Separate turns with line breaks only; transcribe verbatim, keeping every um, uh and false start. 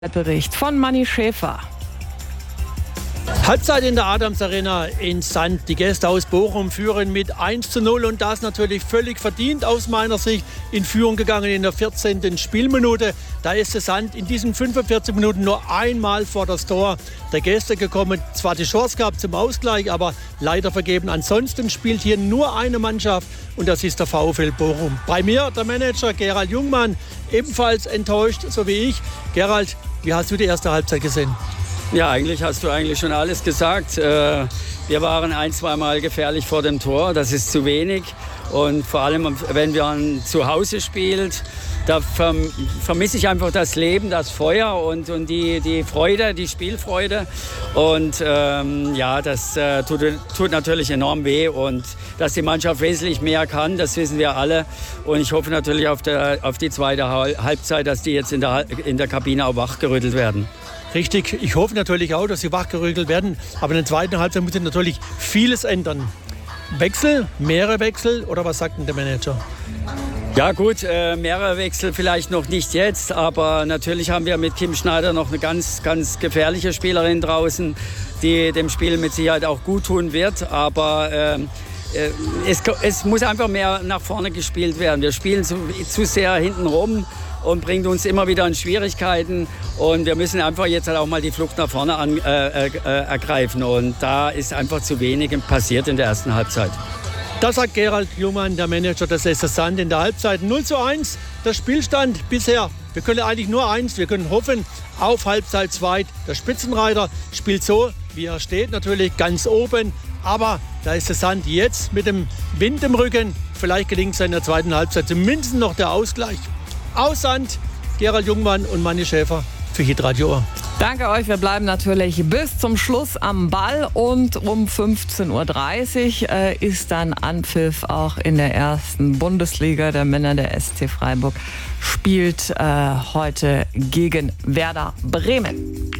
Bericht von Manni Schäfer.
Halbzeit in der Adams Arena in Sand. Die Gäste aus Bochum führen mit eins zu null und das natürlich völlig verdient aus meiner Sicht in Führung gegangen in der vierzehnten Spielminute. Da ist der Sand in diesen fünfundvierzig Minuten nur einmal vor das Tor der Gäste gekommen. Zwar die Chance gehabt zum Ausgleich, aber leider vergeben. Ansonsten spielt hier nur eine Mannschaft und das ist der VfL Bochum. Bei mir der Manager Gerald Jungmann, ebenfalls enttäuscht, so wie ich. Gerald, wie hast du die erste Halbzeit gesehen?
Ja, eigentlich hast du eigentlich schon alles gesagt. Wir waren ein, zweimal gefährlich vor dem Tor. Das ist zu wenig. Und vor allem, wenn man zu Hause spielt, da vermisse ich einfach das Leben, das Feuer und, und die, die Freude, die Spielfreude. Und ähm, ja, das äh, tut, tut natürlich enorm weh. Und dass die Mannschaft wesentlich mehr kann, das wissen wir alle. Und ich hoffe natürlich auf, der, auf die zweite Halbzeit, dass die jetzt in der, in der Kabine auch wachgerüttelt werden.
Richtig, ich hoffe natürlich auch, dass sie wachgerüttelt werden. Aber in der zweiten Halbzeit muss sich natürlich vieles ändern. Wechsel, mehrere Wechsel oder was sagt denn der Manager?
Ja gut, äh, mehrere Wechsel vielleicht noch nicht jetzt, aber natürlich haben wir mit Kim Schneider noch eine ganz, ganz gefährliche Spielerin draußen, die dem Spiel mit Sicherheit auch gut tun wird. Aber äh, es, es muss einfach mehr nach vorne gespielt werden. Wir spielen zu, zu sehr hinten rum und bringt uns immer wieder in Schwierigkeiten. Und wir müssen einfach jetzt halt auch mal die Flucht nach vorne an, äh, äh, ergreifen. Und da ist einfach zu wenig passiert in der ersten Halbzeit.
Das sagt Gerald Jungmann, der Manager des S S Sand in der Halbzeit. null zu eins, der Spielstand bisher. Wir können eigentlich nur eins, wir können hoffen auf Halbzeit zwei. Der Spitzenreiter spielt so, wie er steht, natürlich ganz oben. Aber da ist der Sand jetzt mit dem Wind im Rücken. Vielleicht gelingt es in der zweiten Halbzeit zumindest noch der Ausgleich. Aus Sand, Gerald Jungmann und Manni Schäfer für Hitradio Ohr.
Danke euch, wir bleiben natürlich bis zum Schluss am Ball und um fünfzehn Uhr dreißig äh, ist dann Anpfiff auch in der ersten Bundesliga. Der Männer der S C Freiburg spielt äh, heute gegen Werder Bremen.